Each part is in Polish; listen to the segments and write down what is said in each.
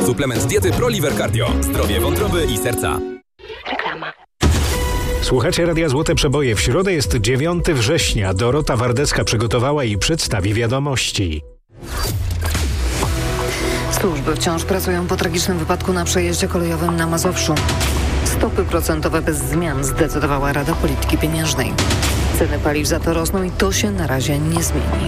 Suplement diety ProLiver Cardio. Zdrowie wątroby i serca. Reklama. Słuchacie Radia Złote Przeboje. W środę jest 9 września. Dorota Wardecka przygotowała i przedstawi wiadomości. Służby wciąż pracują po tragicznym wypadku na przejeździe kolejowym na Mazowszu. Stopy procentowe bez zmian zdecydowała Rada Polityki Pieniężnej. Ceny paliw za to rosną i to się na razie nie zmieni.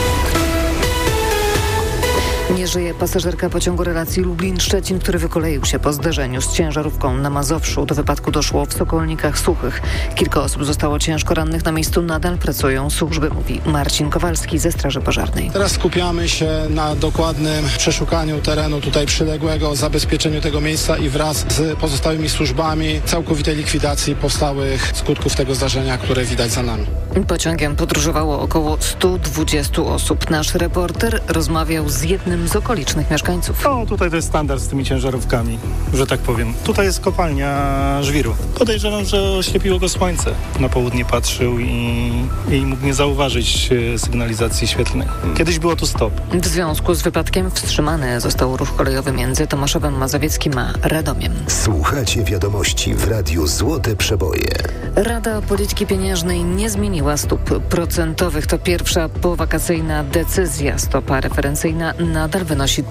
Nie żyje pasażerka pociągu relacji Lublin-Szczecin, który wykoleił się po zderzeniu z ciężarówką na Mazowszu. Do wypadku doszło w Sokolnikach Suchych. Kilka osób zostało ciężko rannych. Na miejscu nadal pracują służby, mówi Marcin Kowalski ze Straży Pożarnej. Teraz skupiamy się na dokładnym przeszukaniu terenu tutaj przyległego, zabezpieczeniu tego miejsca i wraz z pozostałymi służbami całkowitej likwidacji powstałych skutków tego zdarzenia, które widać za nami. Pociągiem podróżowało około 120 osób. Nasz reporter rozmawiał z jednym z okolicznych mieszkańców. No tutaj to jest standard z tymi ciężarówkami, że tak powiem. Tutaj jest kopalnia żwiru. Podejrzewam, że oślepiło go słońce. Na południe patrzył i mógł nie zauważyć sygnalizacji świetlnej. Kiedyś było tu stop. W związku z wypadkiem wstrzymany został ruch kolejowy między Tomaszowem Mazowieckim a Radomiem. Słuchacie wiadomości w Radiu Złote Przeboje. Rada Polityki Pieniężnej nie zmieniła stóp procentowych. To pierwsza powakacyjna decyzja. Stopa referencyjna nadal wynosi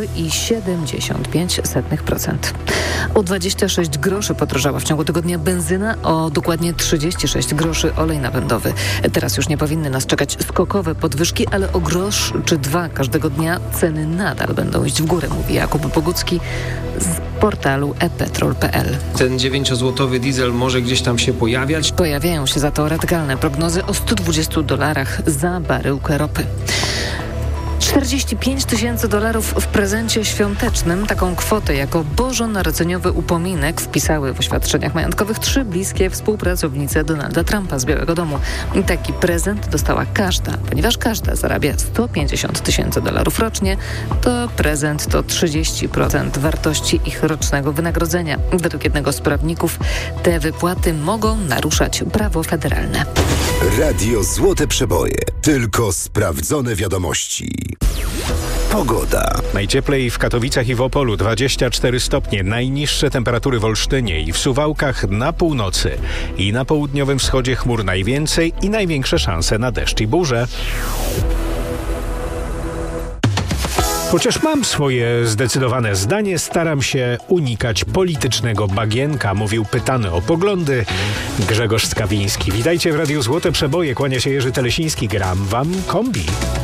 3,75%. O 26 groszy podrożała w ciągu tygodnia benzyna, o dokładnie 36 groszy olej napędowy. Teraz już nie powinny nas czekać skokowe podwyżki, ale o grosz czy dwa każdego dnia ceny nadal będą iść w górę, mówi Jakub Bogucki z portalu epetrol.pl. Ten 9-złotowy diesel może gdzieś tam się pojawiać. Pojawiają się za to radykalne prognozy o $120 za baryłkę ropy. $45,000 w prezencie świątecznym. Taką kwotę jako bożonarodzeniowy upominek wpisały w oświadczeniach majątkowych 3 bliskie współpracownice Donalda Trumpa z Białego Domu. I taki prezent dostała każda, ponieważ każda zarabia $150,000 rocznie. To prezent to 30% wartości ich rocznego wynagrodzenia. Według jednego z prawników te wypłaty mogą naruszać prawo federalne. Radio Złote Przeboje. Tylko sprawdzone wiadomości. Pogoda. Najcieplej w Katowicach i w Opolu 24 stopnie. Najniższe temperatury w Olsztynie i w Suwałkach na północy. I na południowym wschodzie chmur najwięcej i największe szanse na deszcz i burze. Chociaż mam swoje zdecydowane zdanie, staram się unikać politycznego bagienka, mówił pytany o poglądy Grzegorz Skawiński. Witajcie w Radiu Złote Przeboje, kłania się Jerzy Telesiński, gram wam kombi.